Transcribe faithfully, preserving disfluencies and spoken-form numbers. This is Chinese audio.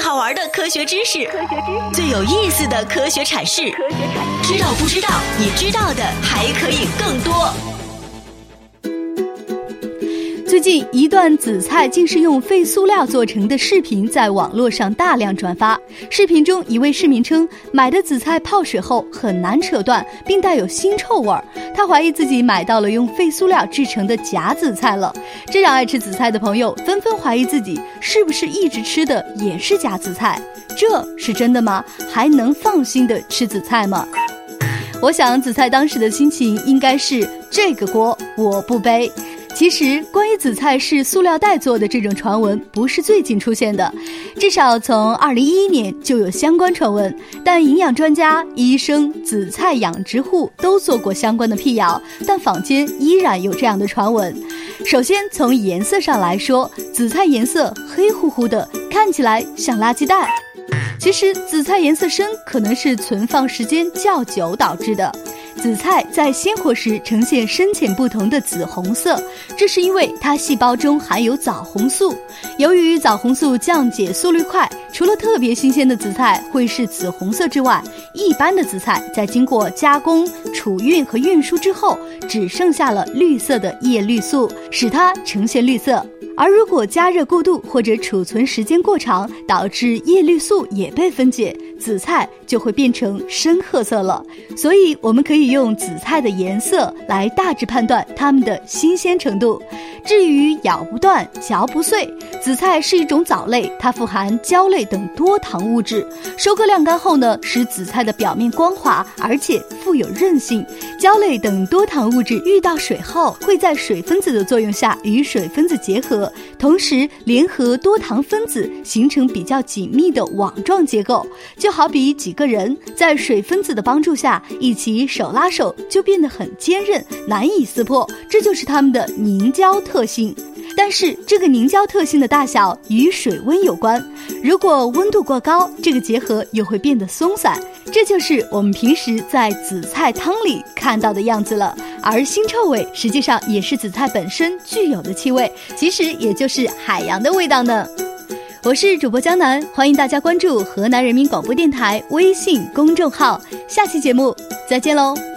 好玩的科学知识，科学知识最有意思的科学阐释，科学阐释知道不知道？你知道的还可以更多。 最近一段紫菜竟是用废塑料做成的视频在网络上大量转发。视频中一位市民称，买的紫菜泡水后很难扯断，并带有腥臭味儿。他怀疑自己买到了用废塑料制成的假紫菜了，这让爱吃紫菜的朋友纷纷怀疑自己是不是一直吃的也是假紫菜。这是真的吗？还能放心的吃紫菜吗？我想紫菜当时的心情应该是这个锅我不背。其实关于紫菜是塑料袋做的这种传闻不是最近出现的，至少从二零一一年就有相关传闻，但营养专家、医生、紫菜养殖户都做过相关的辟谣，但坊间依然有这样的传闻。首先从颜色上来说，紫菜颜色黑乎乎的，看起来像垃圾袋。其实紫菜颜色深可能是存放时间较久导致的。紫菜在鲜活时呈现深浅不同的紫红色，这是因为它细胞中含有枣红素。由于枣红素降解速率快，除了特别新鲜的紫菜会是紫红色之外，一般的紫菜在经过加工、储运和运输之后，只剩下了绿色的叶绿素，使它呈现绿色。而如果加热过度或者储存时间过长，导致叶绿素也被分解，紫菜就会变成深褐色了。所以我们可以用紫菜的颜色来大致判断它们的新鲜程度。至于咬不断、嚼不碎，紫菜是一种藻类，它富含胶类等多糖物质。收割晾干后呢，使紫菜的表面光滑，而且富有韧性。胶类等多糖物质遇到水后，会在水分子的作用下与水分子结合，同时联合多糖分子形成比较紧密的网状结构。就好比几个人在水分子的帮助下一起手拉手，就变得很坚韧，难以撕破，这就是它们的凝胶特性。但是这个凝胶特性的大小与水温有关，如果温度过高，这个结合又会变得松散，这就是我们平时在紫菜汤里看到的样子了。而腥臭味实际上也是紫菜本身具有的气味，其实也就是海洋的味道呢。我是主播江南，欢迎大家关注河南人民广播电台微信公众号，下期节目再见喽。